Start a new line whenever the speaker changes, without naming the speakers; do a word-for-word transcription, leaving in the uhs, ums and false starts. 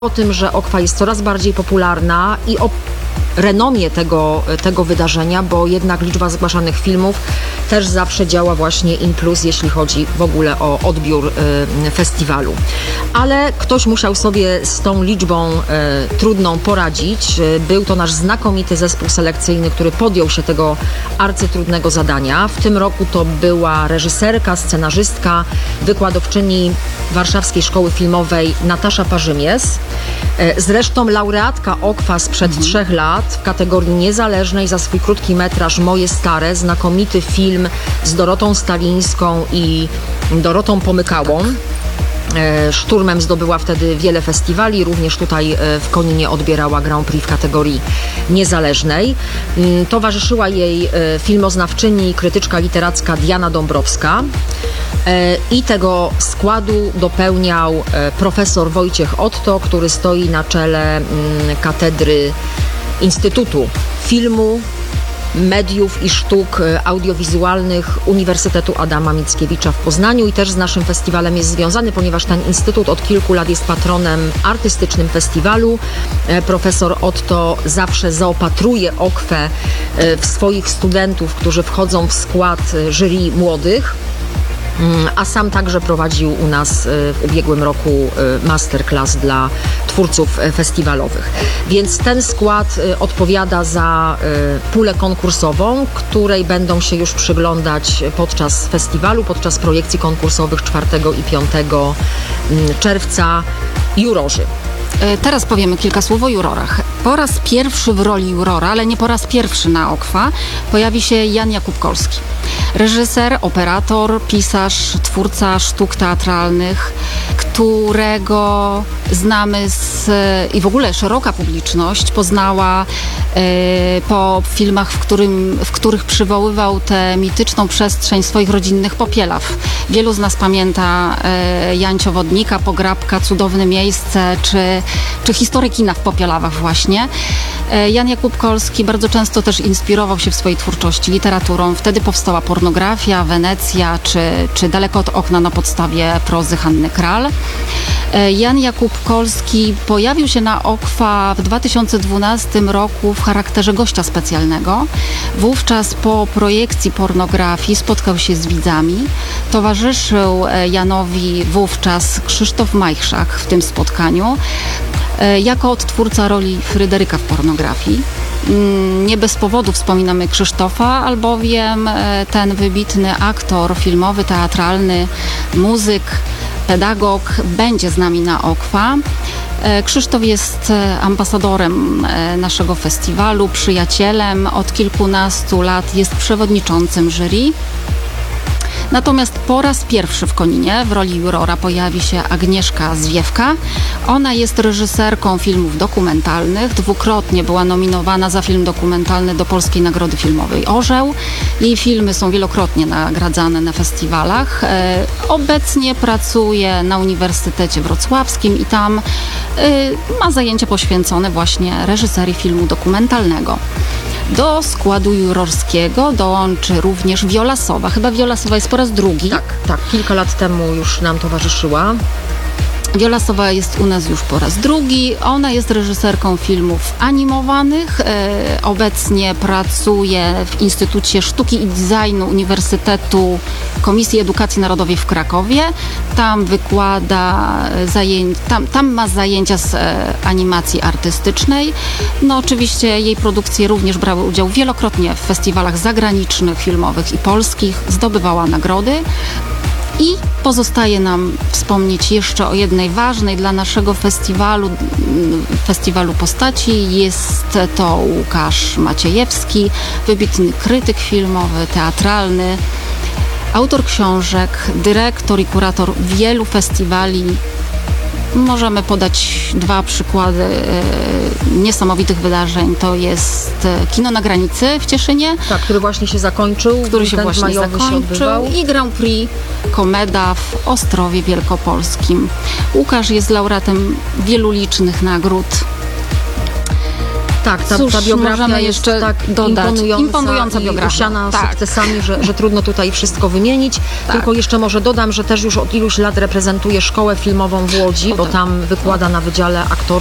O tym, że Okwa jest coraz bardziej popularna i o renomie tego, tego wydarzenia, bo jednak liczba zgłaszanych filmów też zawsze działa właśnie in plus, jeśli chodzi w ogóle o odbiór y, festiwalu. Ale ktoś musiał sobie z tą liczbą y, trudną poradzić. Y, był to nasz znakomity zespół selekcyjny, który podjął się tego arcytrudnego zadania. W tym roku to była reżyserka, scenarzystka, wykładowczyni Warszawskiej Szkoły Filmowej Natasza Parzymies. Y, zresztą laureatka Okwa sprzed mhm. trzech lat w kategorii niezależnej za swój krótki metraż Moje Stare, znakomity film z Dorotą Stalińską i Dorotą Pomykałą. Szturmem zdobyła wtedy wiele festiwali, również tutaj w Koninie odbierała Grand Prix w kategorii niezależnej. Towarzyszyła jej filmoznawczyni i krytyczka literacka Diana Dąbrowska i tego składu dopełniał profesor Wojciech Otto, który stoi na czele katedry Instytutu Filmu, Mediów i Sztuk Audiowizualnych Uniwersytetu Adama Mickiewicza w Poznaniu i też z naszym festiwalem jest związany, ponieważ ten instytut od kilku lat jest patronem artystycznym festiwalu. Profesor Otto zawsze zaopatruje Okwę w swoich studentów, którzy wchodzą w skład jury młodych, a sam także prowadził u nas w ubiegłym roku masterclass dla twórców festiwalowych. Więc ten skład odpowiada za pulę konkursową, której będą się już przyglądać podczas festiwalu, podczas projekcji konkursowych czwartego i piątego czerwca jurorzy.
Teraz powiemy kilka słów o jurorach. Po raz pierwszy w roli jurora, ale nie po raz pierwszy na Okwa, pojawi się Jan Jakub Kolski. Reżyser, operator, pisarz, twórca sztuk teatralnych, którego znamy z, i w ogóle szeroka publiczność poznała e, po filmach, w, którym, w których przywoływał tę mityczną przestrzeń swoich rodzinnych Popielaw. Wielu z nas pamięta e, Jancio Wodnika, Pograbka, Cudowne miejsce, czy, czy historię kina w Popielawach właśnie. E, Jan Jakub Kolski bardzo często też inspirował się w swojej twórczości literaturą. Wtedy powstała Pornografia, Wenecja, czy, czy Daleko od okna na podstawie prozy Hanny Kral. Jan Jakub Kolski pojawił się na Okwa w dwa tysiące dwunastym roku w charakterze gościa specjalnego. Wówczas po projekcji Pornografii spotkał się z widzami. Towarzyszył Janowi wówczas Krzysztof Majchrzak w tym spotkaniu jako odtwórca roli Fryderyka w Pornografii. Nie bez powodu wspominamy Krzysztofa, albowiem ten wybitny aktor filmowy, teatralny, muzyk, pedagog będzie z nami na Okwa. Krzysztof jest ambasadorem naszego festiwalu, przyjacielem. Od kilkunastu lat jest przewodniczącym jury. Natomiast po raz pierwszy w Koninie w roli jurora pojawi się Agnieszka Zwiewka. Ona jest reżyserką filmów dokumentalnych. Dwukrotnie była nominowana za film dokumentalny do Polskiej Nagrody Filmowej Orzeł. Jej filmy są wielokrotnie nagradzane na festiwalach. E, obecnie pracuje na Uniwersytecie Wrocławskim i tam e, ma zajęcia poświęcone właśnie reżyserii filmu dokumentalnego. Do składu jurorskiego dołączy również Wiola Sowa. Chyba Wiola Sowa jest po raz drugi.
Tak, tak. Kilka lat temu już nam towarzyszyła.
Wiola Sowa jest u nas już po raz drugi. Ona jest reżyserką filmów animowanych. E, obecnie pracuje w Instytucie Sztuki i Designu Uniwersytetu Komisji Edukacji Narodowej w Krakowie. Tam wykłada zajęcia, tam, tam ma zajęcia z e, animacji artystycznej. No oczywiście jej produkcje również brały udział wielokrotnie w festiwalach zagranicznych, filmowych i polskich. Zdobywała nagrody. I pozostaje nam wspomnieć jeszcze o jednej ważnej dla naszego festiwalu, festiwalu postaci. Jest to Łukasz Maciejewski, wybitny krytyk filmowy, teatralny, autor książek, dyrektor i kurator wielu festiwali. Możemy podać dwa przykłady e, niesamowitych wydarzeń. To jest Kino na granicy w Cieszynie.
Tak, który właśnie się zakończył.
Który się właśnie
majowy
zakończył.
Się
I Grand Prix Komeda w Ostrowie Wielkopolskim. Łukasz jest laureatem wielu licznych nagród.
Tak, ta,
Cóż
ta biografia
możemy
jest
jeszcze
tak
dodać?
imponująca,
Imponująca
i
biografia.
usiana
Tak.
sukcesami, że, że trudno tutaj wszystko wymienić.
Tak.
Tylko jeszcze może dodam, że też już od iluś lat reprezentuje szkołę filmową w Łodzi,
O,
bo
tak.
tam wykłada na Wydziale Aktorskim.